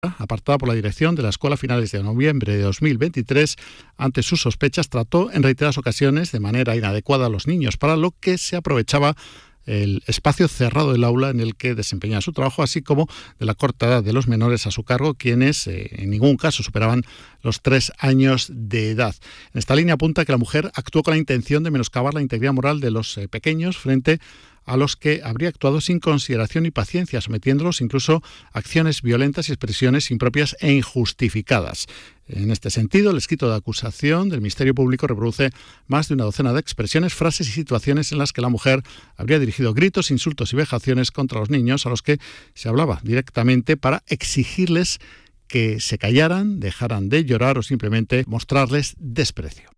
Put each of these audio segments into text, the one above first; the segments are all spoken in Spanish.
apartada por la dirección de la escuela a finales de noviembre de 2023, ante sus sospechas, trató en reiteradas ocasiones de manera inadecuada a los niños, para lo que se aprovechaba el espacio cerrado del aula en el que desempeñaba su trabajo, así como de la corta edad de los menores a su cargo, quienes en ningún caso superaban los 3 años de edad. En esta línea apunta que la mujer actuó con la intención de menoscabar la integridad moral de los pequeños frente a los que habría actuado sin consideración y paciencia, sometiéndolos incluso a acciones violentas y expresiones impropias e injustificadas. En este sentido, el escrito de acusación del Ministerio Público reproduce más de una docena de expresiones, frases y situaciones en las que la mujer habría dirigido gritos, insultos y vejaciones contra los niños, a los que se hablaba directamente para exigirles que se callaran, dejaran de llorar o simplemente mostrarles desprecio.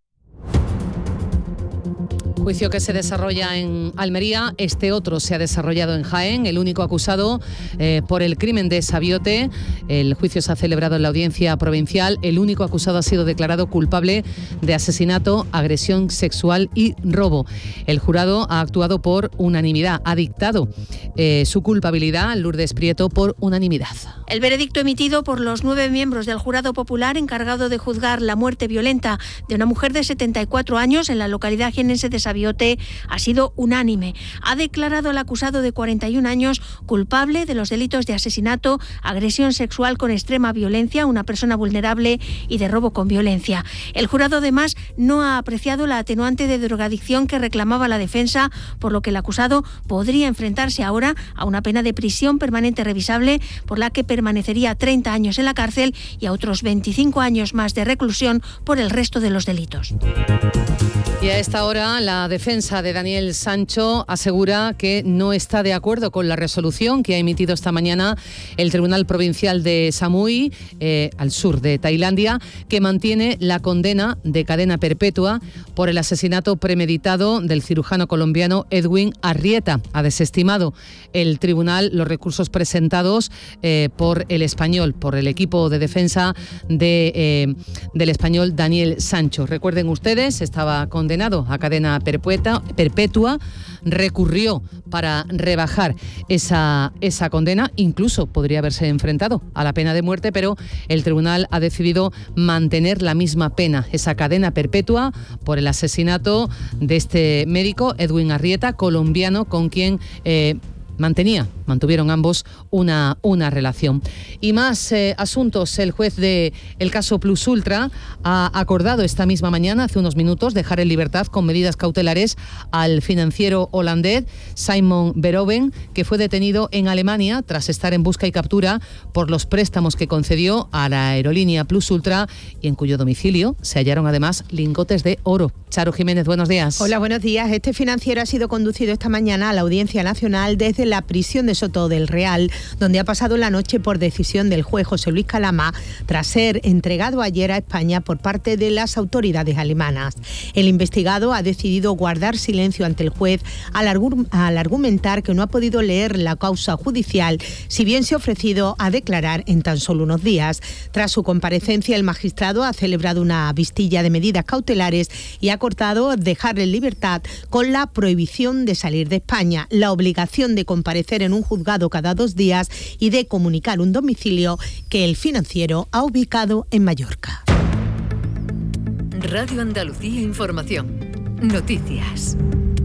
Juicio que se desarrolla en Almería, este otro se ha desarrollado en Jaén, el único acusado por el crimen de Sabiote. El juicio se ha celebrado en la audiencia provincial. El único acusado ha sido declarado culpable de asesinato, agresión sexual y robo. El jurado ha actuado por unanimidad, ha dictado su culpabilidad, Lourdes Prieto, por unanimidad. El veredicto emitido por los 9 miembros del jurado popular encargado de juzgar la muerte violenta de una mujer de 74 años en la localidad jienense de Sabiote ha sido unánime. Ha declarado al acusado de 41 años culpable de los delitos de asesinato, agresión sexual con extrema violencia a una persona vulnerable y de robo con violencia. El jurado además no ha apreciado la atenuante de drogadicción que reclamaba la defensa, por lo que el acusado podría enfrentarse ahora a una pena de prisión permanente revisable, por la que permanecería 30 años en la cárcel y a otros 25 años más de reclusión por el resto de los delitos. Y a esta hora la defensa de Daniel Sancho asegura que no está de acuerdo con la resolución que ha emitido esta mañana el Tribunal Provincial de Samui, al sur de Tailandia, que mantiene la condena de cadena perpetua por el asesinato premeditado del cirujano colombiano Edwin Arrieta. Ha desestimado el tribunal los recursos presentados por el español, por el equipo de defensa del español Daniel Sancho. Recuerden ustedes, estaba condenado a cadena perpetua, recurrió para rebajar esa condena, incluso podría haberse enfrentado a la pena de muerte, pero el tribunal ha decidido mantener la misma pena, esa cadena perpetua por el asesinato de este médico, Edwin Arrieta, colombiano, con quien mantuvieron ambos una relación. Y más asuntos. El juez del caso Plus Ultra ha acordado esta misma mañana, hace unos minutos, dejar en libertad con medidas cautelares al financiero holandés Simon Veroven, que fue detenido en Alemania tras estar en busca y captura por los préstamos que concedió a la aerolínea Plus Ultra y en cuyo domicilio se hallaron además lingotes de oro. Charo Jiménez, buenos días. Hola, buenos días. Este financiero ha sido conducido esta mañana a la Audiencia Nacional desde la prisión de Soto del Real, donde ha pasado la noche por decisión del juez José Luis Calama, tras ser entregado ayer a España por parte de las autoridades alemanas. El investigado ha decidido guardar silencio ante el juez al argumentar que no ha podido leer la causa judicial, si bien se ha ofrecido a declarar en tan solo unos días. Tras su comparecencia, el magistrado ha celebrado una vistilla de medidas cautelares y ha acordado dejarle en libertad con la prohibición de salir de España, la obligación de comparecer en un juzgado cada 2 días y de comunicar un domicilio que el financiero ha ubicado en Mallorca. Radio Andalucía Información. Noticias.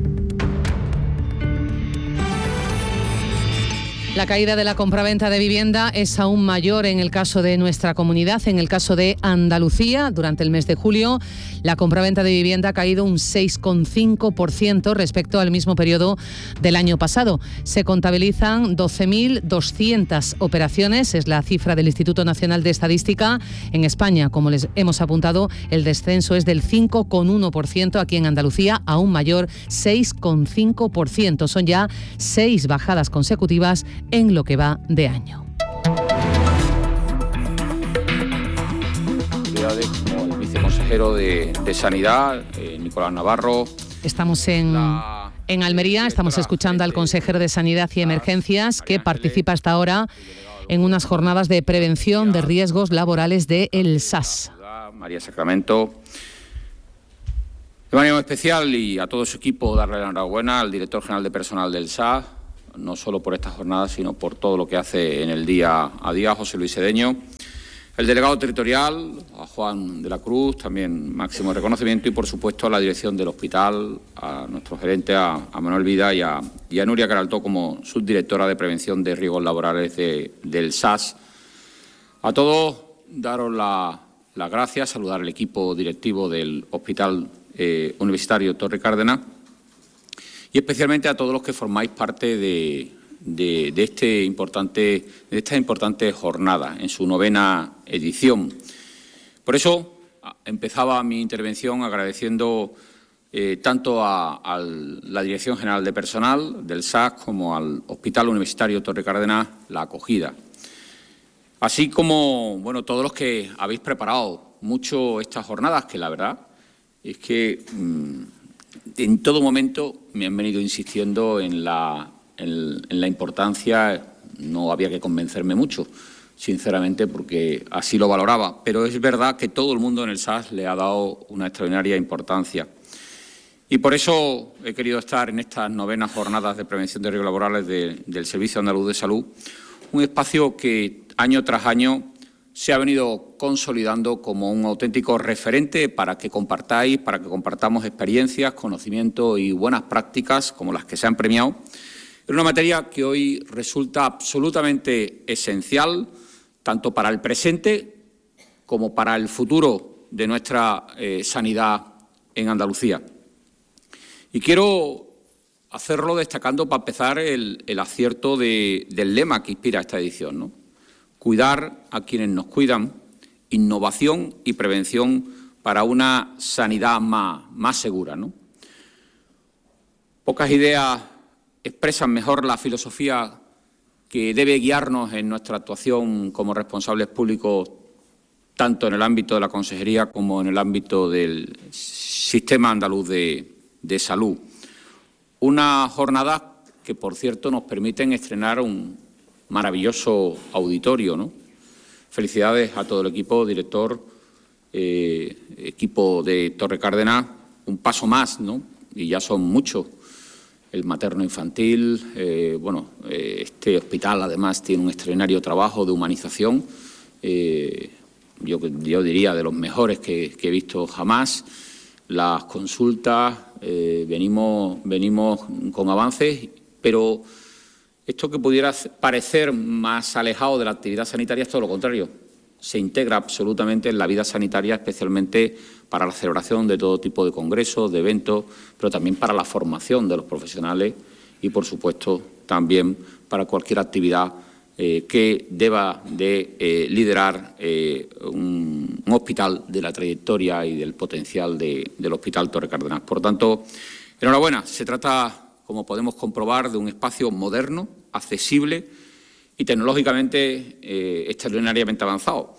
La caída de la compraventa de vivienda es aún mayor en el caso de nuestra comunidad, en el caso de Andalucía. Durante el mes de julio, la compraventa de vivienda ha caído un 6,5% respecto al mismo periodo del año pasado. Se contabilizan 12.200 operaciones, es la cifra del Instituto Nacional de Estadística. En España, como les hemos apuntado, el descenso es del 5,1%. Aquí en Andalucía, aún mayor, 6,5%. Son ya 6 bajadas consecutivas en lo que va de año. Como el viceconsejero de Sanidad, Nicolás Navarro. Estamos en Almería, estamos escuchando al consejero de Sanidad y Emergencias, que participa hasta ahora en unas jornadas de prevención de riesgos laborales del SAS. María Sacramento. De manera muy especial y a todo su equipo darle la enhorabuena al director general de personal del SAS, no solo por esta jornada, sino por todo lo que hace en el día a día, José Luis Sedeño. El delegado territorial, a Juan de la Cruz, también máximo reconocimiento, y por supuesto a la dirección del hospital, a nuestro gerente, a Manuel Vida y a Nuria Caraltó como subdirectora de prevención de riesgos laborales del SAS. A todos daros las gracias, saludar al equipo directivo del Hospital Universitario Torre Cárdenas y especialmente a todos los que formáis parte de esta importante jornada en su 9ª edición. Por eso empezaba mi intervención agradeciendo tanto a la Dirección General de Personal del SAS como al Hospital Universitario Torre Cárdenas la acogida. Así como, bueno, todos los que habéis preparado mucho estas jornadas, que la verdad es que en todo momento me han venido insistiendo en la importancia. No había que convencerme mucho, sinceramente, porque así lo valoraba. Pero es verdad que todo el mundo en el SAS le ha dado una extraordinaria importancia. Y por eso he querido estar en estas 9ª jornadas de prevención de riesgos laborales del Servicio Andaluz de Salud, un espacio que año tras año se ha venido consolidando como un auténtico referente para que compartáis, para que compartamos experiencias, conocimientos y buenas prácticas como las que se han premiado. Es una materia que hoy resulta absolutamente esencial, tanto para el presente como para el futuro de nuestra sanidad en Andalucía. Y quiero hacerlo destacando, para empezar, el acierto del lema que inspira esta edición, ¿no? Cuidar a quienes nos cuidan, innovación y prevención para una sanidad más segura, ¿no? Pocas ideas expresan mejor la filosofía que debe guiarnos en nuestra actuación como responsables públicos, tanto en el ámbito de la consejería como en el ámbito del sistema andaluz de salud. Una jornada que, por cierto, nos permiten estrenar un maravilloso auditorio, ¿no? Felicidades a todo el equipo, director, equipo de Torre Cárdenas, un paso más, ¿no? Y ya son muchos. El materno-infantil, este hospital además tiene un extraordinario trabajo de humanización, yo diría de los mejores que he visto jamás. Las consultas, venimos con avances, pero esto que pudiera parecer más alejado de la actividad sanitaria es todo lo contrario. Se integra absolutamente en la vida sanitaria, especialmente para la celebración de todo tipo de congresos, de eventos, pero también para la formación de los profesionales y, por supuesto, también para cualquier actividad que deba de liderar un hospital de la trayectoria y del potencial del Hospital Torre Cárdenas. Por tanto, enhorabuena. Se trata, como podemos comprobar, de un espacio moderno, accesible y tecnológicamente extraordinariamente avanzado,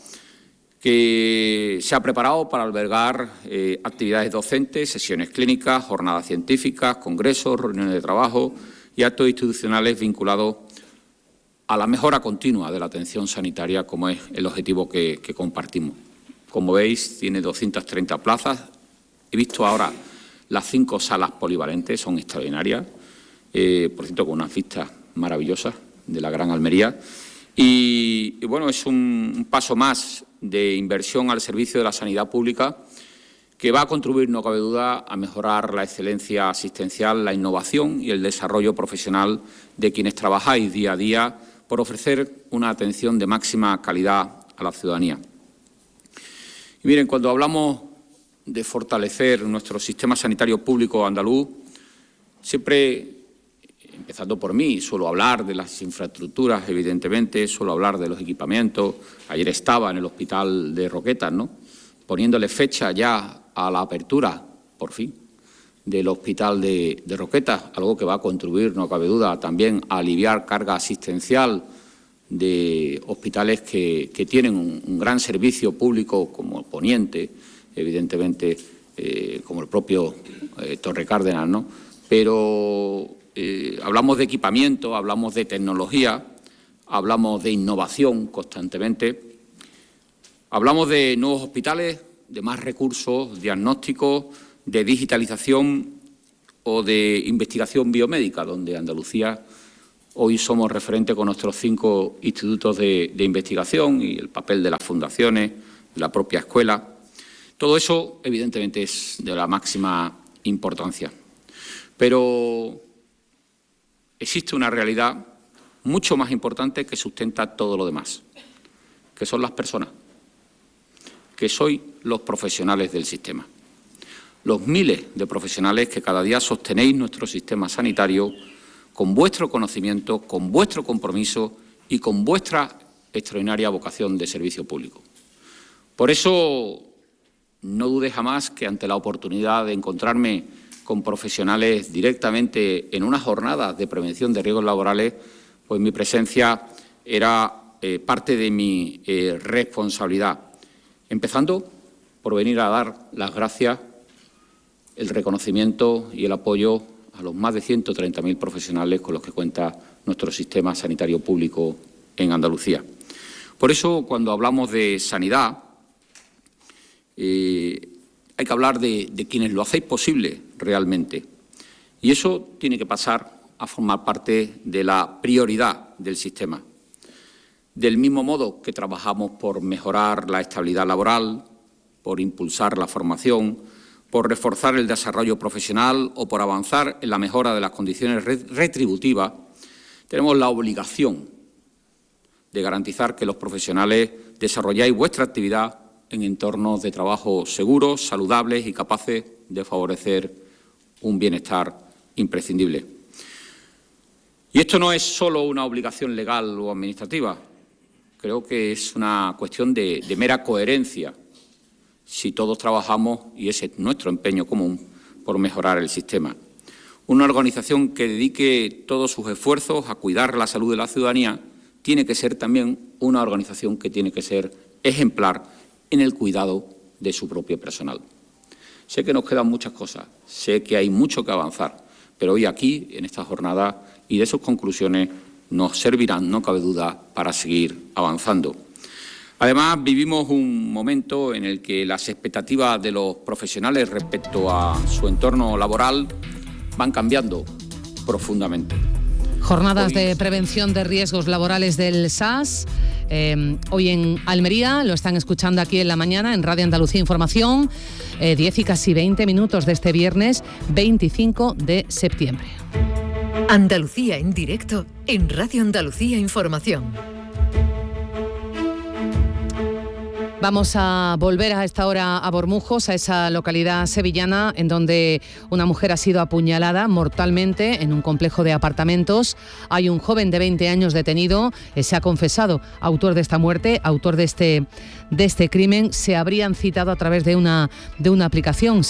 que se ha preparado para albergar actividades docentes, sesiones clínicas, jornadas científicas, congresos, reuniones de trabajo y actos institucionales vinculados a la mejora continua de la atención sanitaria, como es el objetivo que compartimos. Como veis, tiene 230 plazas. He visto ahora las 5 salas polivalentes, son extraordinarias, por cierto, con unas vistas maravillosas de la Gran Almería. Y bueno, es un paso más de inversión al servicio de la sanidad pública que va a contribuir, no cabe duda, a mejorar la excelencia asistencial, la innovación y el desarrollo profesional de quienes trabajáis día a día por ofrecer una atención de máxima calidad a la ciudadanía. Y miren, cuando hablamos de fortalecer nuestro sistema sanitario público andaluz, siempre, empezando por mí, suelo hablar de las infraestructuras, evidentemente, suelo hablar de los equipamientos. Ayer estaba en el hospital de Roquetas, ¿no?, poniéndole fecha ya a la apertura, por fin, del hospital de Roquetas, algo que va a contribuir, no cabe duda, también a aliviar carga asistencial de hospitales que tienen un gran servicio público como Poniente, evidentemente, como el propio Torre Cárdenas, ¿no? Pero hablamos de equipamiento, hablamos de tecnología, hablamos de innovación constantemente, hablamos de nuevos hospitales, de más recursos diagnósticos, de digitalización o de investigación biomédica, donde Andalucía Hoy somos referente con nuestros 5 institutos de investigación y el papel de las fundaciones, de la propia escuela. Todo eso, evidentemente, es de la máxima importancia. Pero existe una realidad mucho más importante que sustenta todo lo demás, que son las personas, que sois los profesionales del sistema. Los miles de profesionales que cada día sostenéis nuestro sistema sanitario con vuestro conocimiento, con vuestro compromiso y con vuestra extraordinaria vocación de servicio público. Por eso, no dude jamás que ante la oportunidad de encontrarme con profesionales directamente en una jornada de prevención de riesgos laborales, pues mi presencia era parte de mi responsabilidad. Empezando por venir a dar las gracias, el reconocimiento y el apoyo a los más de 130.000 profesionales con los que cuenta nuestro sistema sanitario público en Andalucía. Por eso, cuando hablamos de sanidad, hay que hablar de quienes lo hacéis posible realmente. Y eso tiene que pasar a formar parte de la prioridad del sistema. Del mismo modo que trabajamos por mejorar la estabilidad laboral, por impulsar la formación, por reforzar el desarrollo profesional o por avanzar en la mejora de las condiciones retributivas, tenemos la obligación de garantizar que los profesionales desarrolláis vuestra actividad en entornos de trabajo seguros, saludables y capaces de favorecer un bienestar imprescindible. Y esto no es solo una obligación legal o administrativa, creo que es una cuestión de mera coherencia, si todos trabajamos, y ese es nuestro empeño común, por mejorar el sistema. Una organización que dedique todos sus esfuerzos a cuidar la salud de la ciudadanía tiene que ser también una organización que tiene que ser ejemplar en el cuidado de su propio personal. Sé que nos quedan muchas cosas, sé que hay mucho que avanzar, pero hoy aquí, en esta jornada, y de sus conclusiones, nos servirán, no cabe duda, para seguir avanzando. Además, vivimos un momento en el que las expectativas de los profesionales respecto a su entorno laboral van cambiando profundamente. Jornadas de prevención de riesgos laborales del SAS. Hoy en Almería, lo están escuchando aquí en la mañana en Radio Andalucía Información, 10 y casi 20 minutos de este viernes 25 de septiembre. Andalucía en directo en Radio Andalucía Información. Vamos a volver a esta hora a Bormujos, a esa localidad sevillana en donde una mujer ha sido apuñalada mortalmente en un complejo de apartamentos. Hay un joven de 20 años detenido, se ha confesado autor de esta muerte, autor de este crimen. Se habrían citado a través de una aplicación,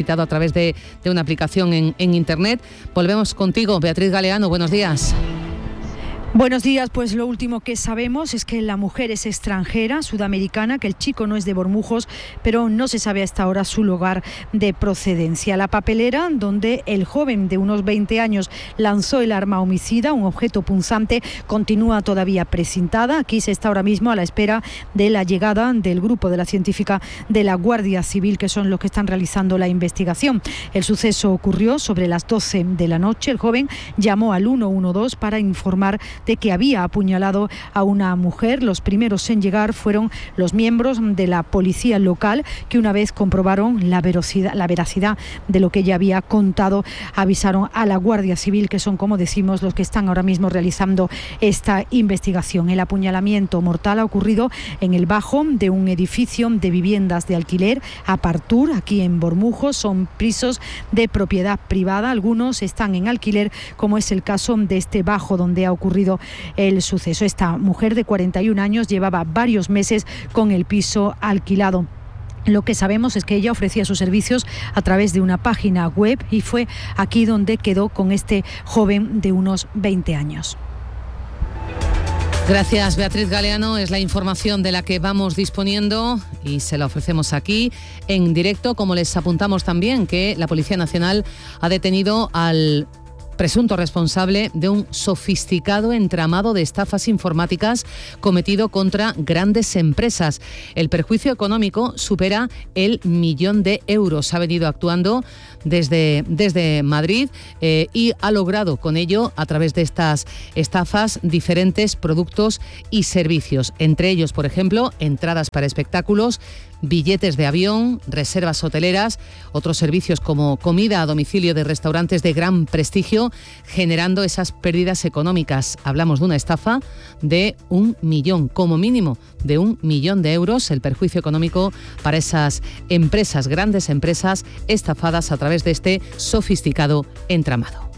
en Internet. Volvemos contigo, Beatriz Galeano, buenos días. Buenos días, pues lo último que sabemos es que la mujer es extranjera, sudamericana, que el chico no es de Bormujos, pero no se sabe hasta ahora su lugar de procedencia. La papelera donde el joven de unos 20 años lanzó el arma homicida, un objeto punzante, continúa todavía precintada. Aquí se está ahora mismo a la espera de la llegada del grupo de la científica de la Guardia Civil, que son los que están realizando la investigación. El suceso ocurrió sobre las 12 de la noche. El joven llamó al 112 para informar de que había apuñalado a una mujer. Los primeros en llegar fueron los miembros de la policía local, que una vez comprobaron la veracidad de lo que ella había contado, avisaron a la Guardia Civil, que son, como decimos, los que están ahora mismo realizando esta investigación. El apuñalamiento mortal ha ocurrido en el bajo de un edificio de viviendas de alquiler, Apartur, aquí en Bormujos. Son pisos de propiedad privada, algunos están en alquiler, como es el caso de este bajo donde ha ocurrido el suceso. Esta mujer de 41 años llevaba varios meses con el piso alquilado. Lo que sabemos es que ella ofrecía sus servicios a través de una página web y fue aquí donde quedó con este joven de unos 20 años. Gracias, Beatriz Galeano. Es la información de la que vamos disponiendo y se la ofrecemos aquí en directo. Como les apuntamos también que la Policía Nacional ha detenido al presunto responsable de un sofisticado entramado de estafas informáticas cometido contra grandes empresas. El perjuicio económico supera el 1 millón de euros. Ha venido actuando desde Madrid y ha logrado con ello, a través de estas estafas, diferentes productos y servicios. Entre ellos, por ejemplo, entradas para espectáculos, billetes de avión, reservas hoteleras, otros servicios como comida a domicilio de restaurantes de gran prestigio, generando esas pérdidas económicas. Hablamos de una estafa de 1 millón, como mínimo de 1 millón de euros, el perjuicio económico para esas empresas, grandes empresas, estafadas a través de este sofisticado entramado.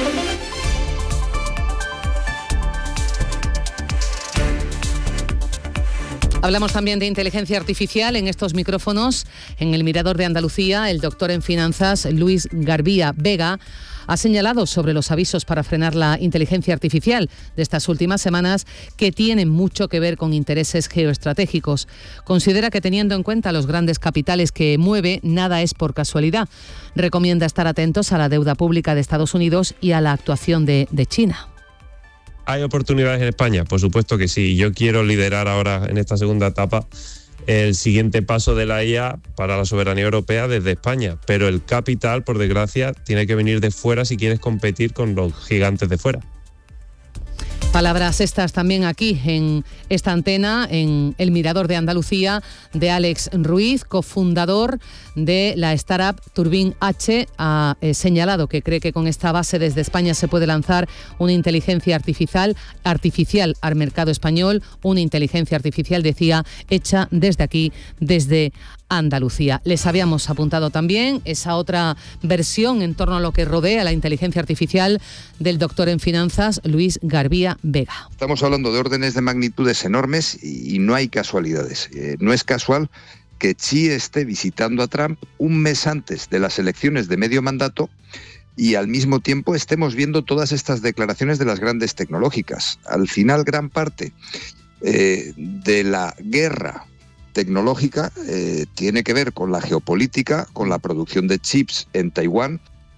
Hablamos también de inteligencia artificial en estos micrófonos. En el Mirador de Andalucía, el doctor en finanzas Luis Garbía Vega ha señalado sobre los avisos para frenar la inteligencia artificial de estas últimas semanas que tienen mucho que ver con intereses geoestratégicos. Considera que, teniendo en cuenta los grandes capitales que mueve, nada es por casualidad. Recomienda estar atentos a la deuda pública de Estados Unidos y a la actuación de China. ¿Hay oportunidades en España? Por supuesto que sí. Yo quiero liderar ahora, en esta segunda etapa, el siguiente paso de la IA para la soberanía europea desde España. Pero el capital, por desgracia, tiene que venir de fuera si quieres competir con los gigantes de fuera. Palabras estas también aquí en esta antena, en el Mirador de Andalucía, de Alex Ruiz, cofundador de la startup Turbine H. Ha señalado que cree que con esta base desde España se puede lanzar una inteligencia artificial al mercado español, una inteligencia artificial, decía, hecha desde aquí, desde Andalucía. Les habíamos apuntado también esa otra versión en torno a lo que rodea la inteligencia artificial del doctor en finanzas Luis Garbía Vega. Estamos hablando de órdenes de magnitudes enormes y no hay casualidades. No es casual que Xi esté visitando a Trump un mes antes de las elecciones de medio mandato y al mismo tiempo estemos viendo todas estas declaraciones de las grandes tecnológicas. Al final, gran parte de la guerra tecnológica tiene que ver con la geopolítica, con la producción de chips en Taiwán.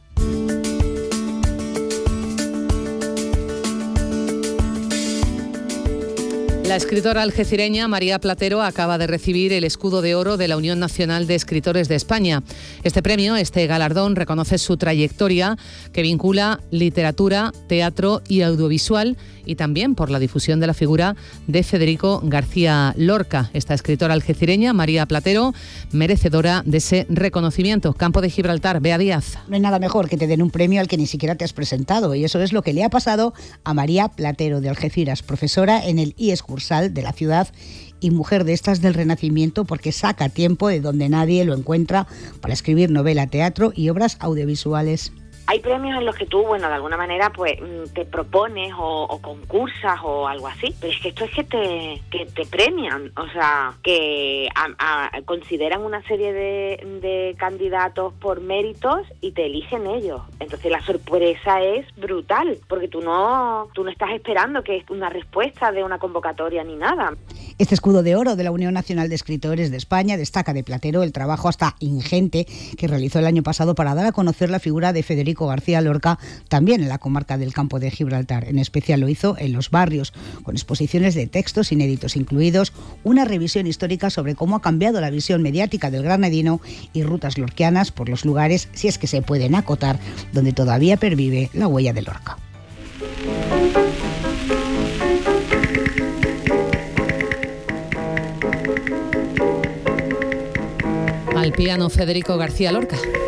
La escritora algecireña María Platero acaba de recibir el Escudo de Oro de la Unión Nacional de Escritores de España. Este premio, este galardón, reconoce su trayectoria que vincula literatura, teatro y audiovisual, y también por la difusión de la figura de Federico García Lorca. Esta escritora algecireña, María Platero, merecedora de ese reconocimiento. Campo de Gibraltar, Bea Díaz. No hay nada mejor que te den un premio al que ni siquiera te has presentado, y eso es lo que le ha pasado a María Platero de Algeciras, profesora en el IES Cursal de la ciudad y mujer de estas del Renacimiento, porque saca tiempo de donde nadie lo encuentra para escribir novela, teatro y obras audiovisuales. Hay premios en los que tú, de alguna manera, pues te propones o concursas o algo así, pero es que esto es que te premian, o sea, que consideran una serie de candidatos por méritos y te eligen ellos. Entonces la sorpresa es brutal, porque tú no estás esperando que es una respuesta de una convocatoria ni nada. Este Escudo de Oro de la Unión Nacional de Escritores de España destaca de Platero el trabajo hasta ingente que realizó el año pasado para dar a conocer la figura de Federico García Lorca, también en la comarca del Campo de Gibraltar. En especial lo hizo en Los Barrios, con exposiciones de textos inéditos incluidos, una revisión histórica sobre cómo ha cambiado la visión mediática del granadino y rutas lorquianas por los lugares, si es que se pueden acotar, donde todavía pervive la huella de Lorca. Al piano Federico García Lorca.